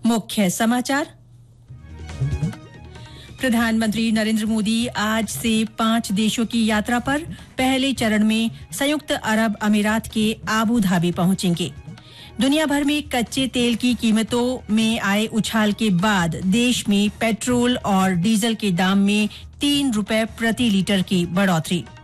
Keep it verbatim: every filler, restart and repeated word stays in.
मुख्य समाचार। प्रधानमंत्री नरेंद्र मोदी आज से पांच देशों की यात्रा पर। पहले चरण में संयुक्त अरब अमीरात के आबू धाबी पहुंचेंगे। दुनिया भर में कच्चे तेल की कीमतों में आए उछाल के बाद देश में पेट्रोल और डीजल के दाम में तीन रुपए प्रति लीटर की बढ़ोतरी।